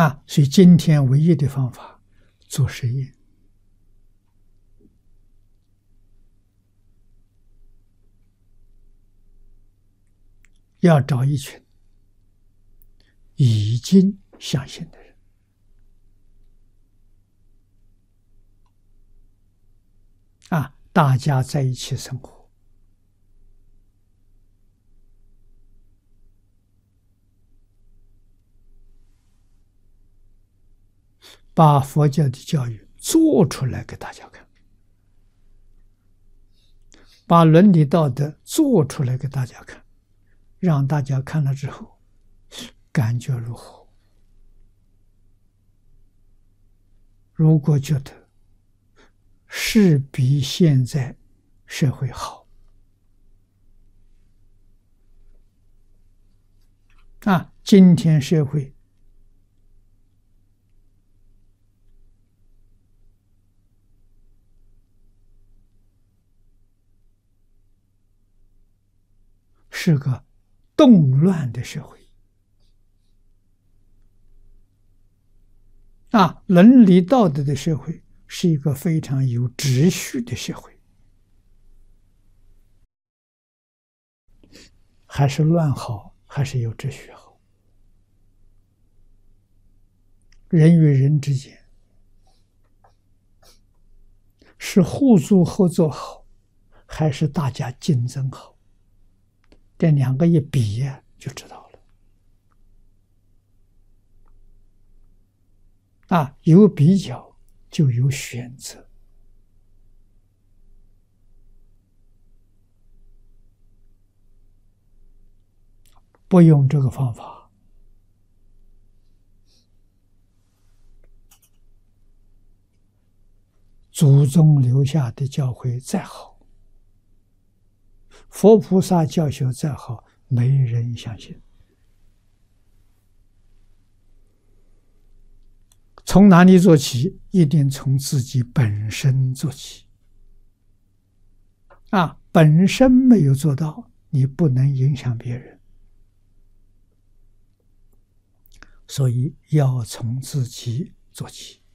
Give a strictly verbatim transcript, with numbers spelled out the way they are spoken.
啊，所以今天唯一的方法，做实验，要找一群已经相信的人，啊，大家在一起生活。把佛教的教育做出来给大家看，把伦理道德做出来给大家看，让大家看了之后感觉如何？如果觉得是比现在社会好，啊，今天社会是个动乱的社会，啊，伦理道德的社会是一个非常有秩序的社会，还是乱好，还是有秩序好？人与人之间是互助合作好，还是大家竞争好？这两个一比呀，就知道了。啊，有比较就有选择。不用这个方法，祖宗留下的教诲再好，佛菩萨教学再好，没人相信。从哪里做起？一定从自己本身做起。啊，本身没有做到，你不能影响别人。所以要从自己做起。